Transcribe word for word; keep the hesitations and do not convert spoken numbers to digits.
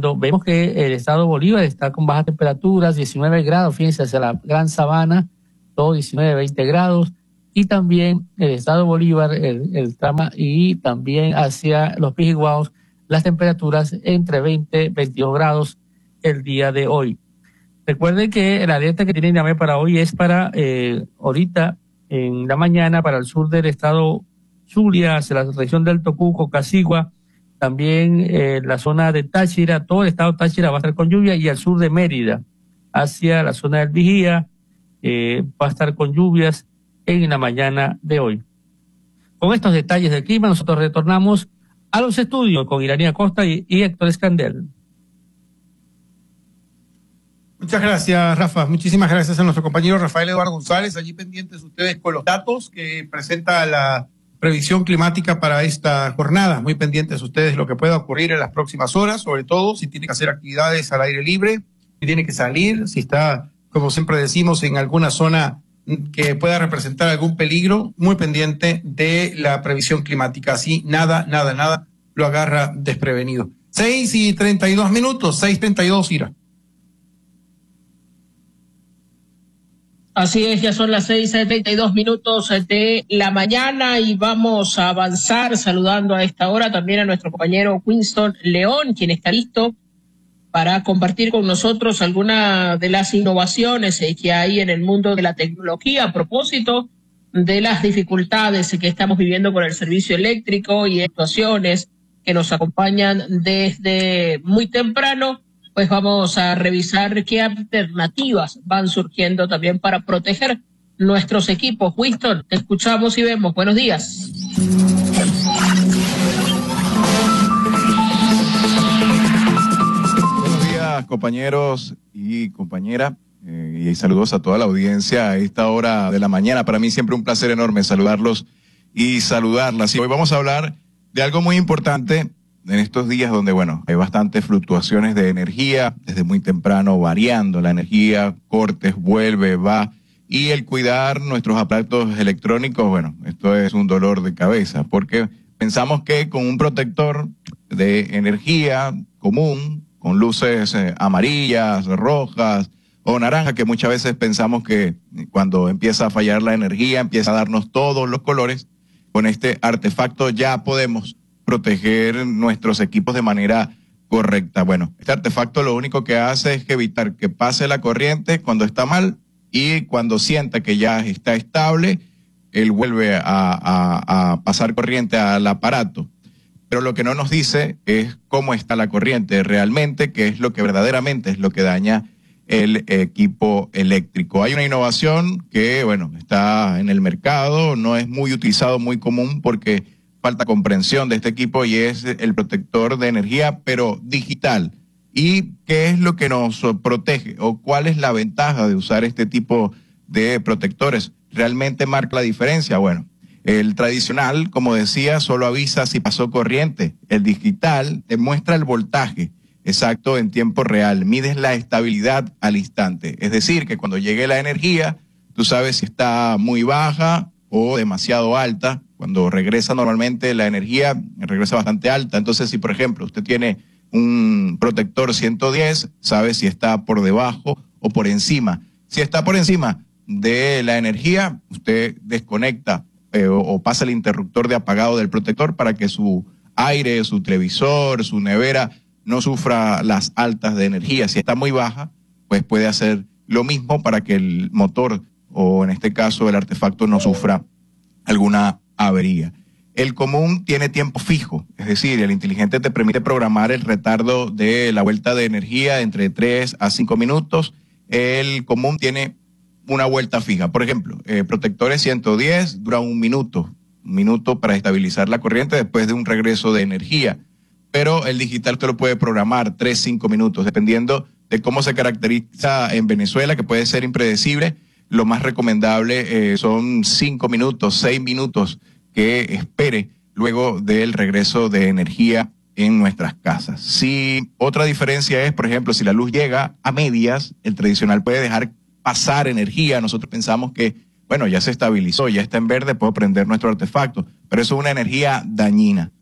cuando vemos que el estado Bolívar está con bajas temperaturas, diecinueve grados, fíjense, hacia la Gran Sabana, todo diecinueve, veinte grados, y también el estado Bolívar, el, el trama, y también hacia los Pijiguaos, las temperaturas entre veinte, veintidós grados el día de hoy. Recuerden que la alerta que tiene INAMED para hoy es para eh, ahorita en la mañana para el sur del estado Zulia, hacia la región del Tocuco, Cacigua, también eh, la zona de Táchira, todo el estado Táchira va a estar con lluvia, y al sur de Mérida, hacia la zona del Vigía, eh, va a estar con lluvias en la mañana de hoy. Con estos detalles del clima, nosotros retornamos a los estudios con Iranía Costa y, y Héctor Escandel. Muchas gracias, Rafa. Muchísimas gracias a nuestro compañero Rafael Eduardo González. Allí pendientes ustedes con los datos que presenta la previsión climática para esta jornada. Muy pendientes ustedes lo que pueda ocurrir en las próximas horas, sobre todo si tiene que hacer actividades al aire libre, si tiene que salir, si está, como siempre decimos, en alguna zona que pueda representar algún peligro. Muy pendiente de la previsión climática. Así, nada, nada, nada lo agarra desprevenido. Seis y treinta y dos minutos, seis treinta y dos, Ira. Así es, ya son las seis treinta y dos minutos de la mañana y vamos a avanzar saludando a esta hora también a nuestro compañero Winston León, quien está listo para compartir con nosotros algunas de las innovaciones que hay en el mundo de la tecnología a propósito de las dificultades que estamos viviendo con el servicio eléctrico y situaciones que nos acompañan desde muy temprano. Pues vamos a revisar qué alternativas van surgiendo también para proteger nuestros equipos. Winston, te escuchamos y vemos. Buenos días. Buenos días, compañeros y compañeras, eh, y saludos a toda la audiencia a esta hora de la mañana. Para mí siempre un placer enorme saludarlos y saludarlas. Y hoy vamos a hablar de algo muy importante en estos días donde, bueno, hay bastantes fluctuaciones de energía, desde muy temprano variando la energía, cortes, vuelve, va, y el cuidar nuestros aparatos electrónicos, bueno, esto es un dolor de cabeza, porque pensamos que con un protector de energía común, con luces eh, amarillas, rojas o naranjas, que muchas veces pensamos que cuando empieza a fallar la energía, empieza a darnos todos los colores, con este artefacto ya podemos proteger nuestros equipos de manera correcta. Bueno, este artefacto lo único que hace es que evitar que pase la corriente cuando está mal, y cuando sienta que ya está estable, él vuelve a, a, a pasar corriente al aparato. Pero lo que no nos dice es cómo está la corriente realmente, que es lo que verdaderamente es lo que daña el equipo eléctrico. Hay una innovación que, bueno, está en el mercado, no es muy utilizado, muy común, porque falta comprensión de este equipo, y es el protector de energía, pero digital. ¿Y qué es lo que nos protege? ¿O cuál es la ventaja de usar este tipo de protectores? ¿Realmente marca la diferencia? Bueno, el tradicional, como decía, solo avisa si pasó corriente. El digital te muestra el voltaje exacto en tiempo real. Mides la estabilidad al instante. Es decir, que cuando llegue la energía, tú sabes si está muy baja o demasiado alta. Cuando regresa normalmente la energía, regresa bastante alta. Entonces, si por ejemplo usted tiene un protector ciento diez, sabe si está por debajo o por encima. Si está por encima de la energía, usted desconecta eh, o, o pasa el interruptor de apagado del protector para que su aire, su televisor, su nevera no sufra las altas de energía. Si está muy baja, pues puede hacer lo mismo para que el motor, o en este caso el artefacto, no sufra alguna avería. El común tiene tiempo fijo, es decir, el inteligente te permite programar el retardo de la vuelta de energía entre tres a cinco minutos. El común tiene una vuelta fija. Por ejemplo, eh, protectores ciento diez dura un minuto, un minuto para estabilizar la corriente después de un regreso de energía. Pero el digital te lo puede programar tres, cinco minutos, dependiendo de cómo se caracteriza en Venezuela, que puede ser impredecible. Lo más recomendable eh, son cinco minutos, seis minutos que espere luego del regreso de energía en nuestras casas. Si otra diferencia es, por ejemplo, si la luz llega a medias, el tradicional puede dejar pasar energía. Nosotros pensamos que, bueno, ya se estabilizó, ya está en verde, puedo prender nuestro artefacto, pero eso es una energía dañina.